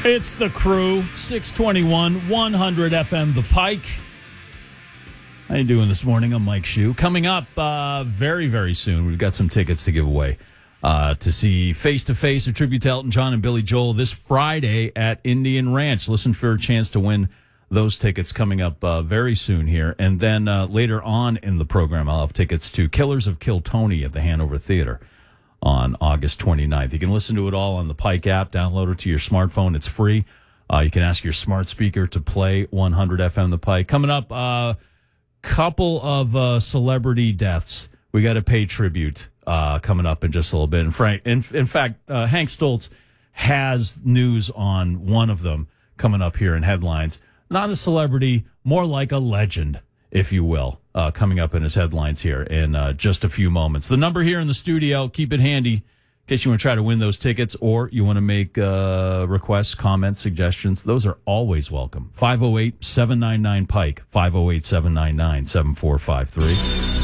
It's the Crew, 621, 100 FM, The Pike. How you doing this morning? I'm Mike Shue. Coming up very, very soon, we've got some tickets to give away to see Face to Face, a tribute to Elton John and Billy Joel this Friday at Indian Ranch. Listen for a chance to win those tickets coming up very soon here. And then later on in the program, I'll have tickets to Killers of Kill Tony at the Hanover Theater on August 29th. You can listen to it all on the Pike app. Download it to your smartphone. It's free. You can ask your smart speaker to play 100 FM The Pike. Coming up, couple of celebrity deaths. We got to pay tribute coming up in just a little bit. And in fact, Hank Stoltz has news on one of them coming up here in headlines. Not a celebrity, more like a legend, if you will, coming up in his headlines here in just a few moments. The number here in the studio, keep it handy in case you want to try to win those tickets or you want to make requests, comments, suggestions. Those are always welcome. 508-799-PIKE, 508-799-7453.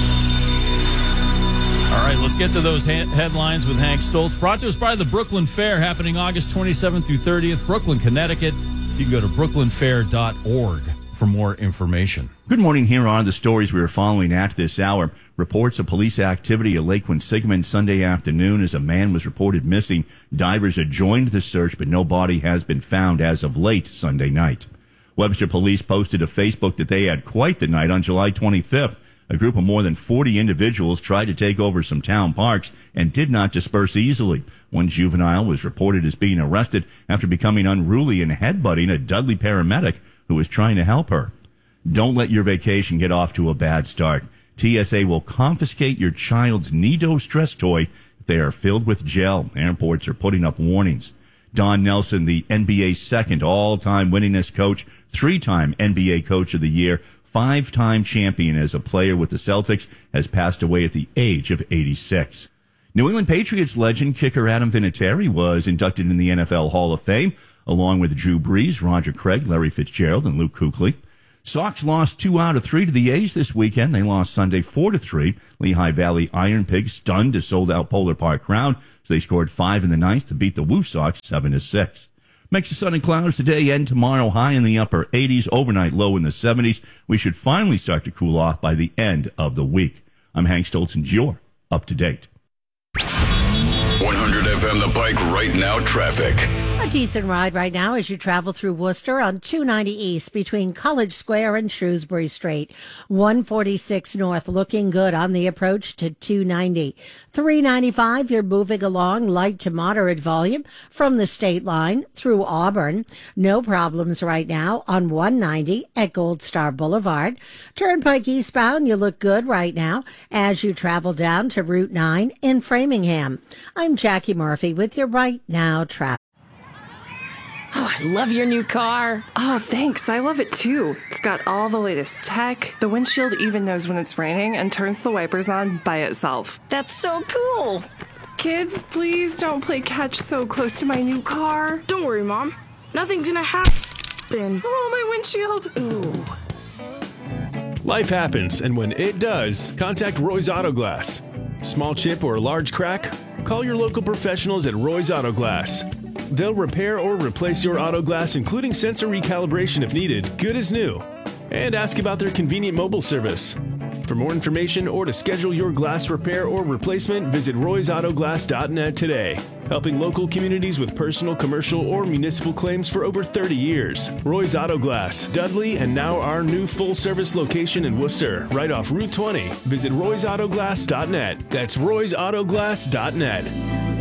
All right, let's get to those headlines with Hank Stoltz. Brought to us by the Brooklyn Fair, happening August 27th through 30th, Brooklyn, Connecticut. You can go to brooklynfair.org for more information. Good morning. Here are the stories we are following at this hour. Reports of police activity at Lake Quinsigamond Sunday afternoon as a man was reported missing. Divers had joined the search, but no body has been found as of late Sunday night. Webster police posted to Facebook that they had quite the night on July 25th. A group of more than 40 individuals tried to take over some town parks and did not disperse easily. One juvenile was reported as being arrested after becoming unruly and headbutting a Dudley paramedic who was trying to help her. Don't let your vacation get off to a bad start. TSA will confiscate your child's Nido stress toy if they are filled with gel. Airports are putting up warnings. Don Nelson, the NBA's second all-time winningest coach, three-time NBA Coach of the Year, five-time champion as a player with the Celtics, has passed away at the age of 86. New England Patriots legend kicker Adam Vinatieri was inducted in the NFL Hall of Fame, along with Drew Brees, Roger Craig, Larry Fitzgerald, and Luke Kuechly. Sox lost 2 out of 3 to the A's this weekend. They lost Sunday 4-3. Lehigh Valley Iron Pigs stunned a sold-out Polar Park crowd, so they scored 5 in the ninth to beat the Woo Sox 7-6. Mix of sun and clouds today and tomorrow, high in the upper 80s, overnight low in the 70s. We should finally start to cool off by the end of the week. I'm Hank Stoltz, and you're up to date. 100 FM The Pike right now traffic. A decent ride right now as you travel through Worcester on 290 East between College Square and Shrewsbury Street. 146 North looking good on the approach to 290. 395, you're moving along light to moderate volume from the state line through Auburn. No problems right now on 190 at Gold Star Boulevard. Turnpike eastbound, you look good right now as you travel down to Route 9 in Framingham. I'm Jackie Murphy with your Right Now traffic. Oh, I love your new car. Oh, thanks. I love it too. It's got all the latest tech. The windshield even knows when it's raining and turns the wipers on by itself. That's so cool. Kids, please don't play catch so close to my new car. Don't worry, Mom. Nothing's gonna happen. Oh, my windshield. Ooh. Life happens, and when it does, contact Roy's Auto Glass. Small chip or large crack? Call your local professionals at Roy's Auto Glass. They'll repair or replace your auto glass, including sensor recalibration if needed, good as new. And ask about their convenient mobile service. For more information or to schedule your glass repair or replacement, visit roysautoglass.net today. Helping local communities with personal, commercial, or municipal claims for over 30 years. Roy's Auto Glass, Dudley, and now our new full-service location in Worcester, right off Route 20. Visit roysautoglass.net. That's roysautoglass.net.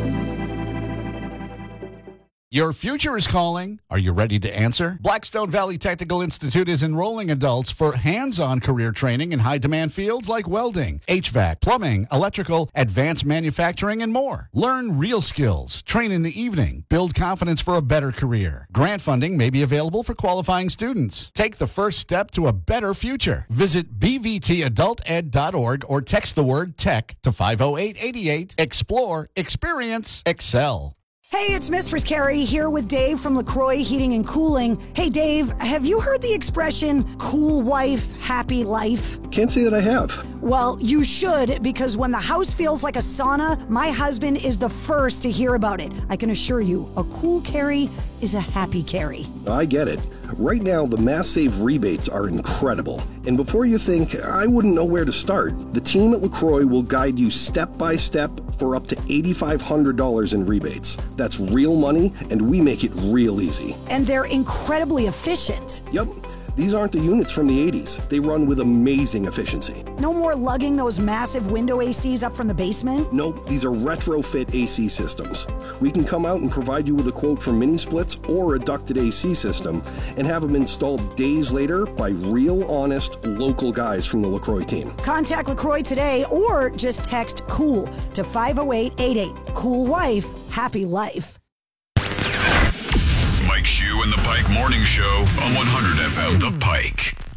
Your future is calling. Are you ready to answer? Blackstone Valley Technical Institute is enrolling adults for hands-on career training in high-demand fields like welding, HVAC, plumbing, electrical, advanced manufacturing, and more. Learn real skills, train in the evening, build confidence for a better career. Grant funding may be available for qualifying students. Take the first step to a better future. Visit bvtadulted.org or text the word TECH to 50888. Explore, experience, excel. Hey, it's Mistress Carrie here with Dave from LaCroix Heating and Cooling. Hey, Dave, have you heard the expression, cool wife, happy life? Can't say that I have. Well, you should, because when the house feels like a sauna, my husband is the first to hear about it. I can assure you, a cool Carrie is a happy Carrie. I get it. Right now, the Mass Save rebates are incredible. And before you think, I wouldn't know where to start, the team at LaCroix will guide you step by step for up to $8,500 in rebates. That's real money, and we make it real easy. And they're incredibly efficient. Yep. These aren't the units from the 80s. They run with amazing efficiency. No more lugging those massive window ACs up from the basement? Nope, these are retrofit AC systems. We can come out and provide you with a quote for mini splits or a ducted AC system and have them installed days later by real, honest, local guys from the LaCroix team. Contact LaCroix today or just text COOL to 50888. Cool wife, happy life. Mike Shue and the Pike Morning Show on 100 FM The Pike.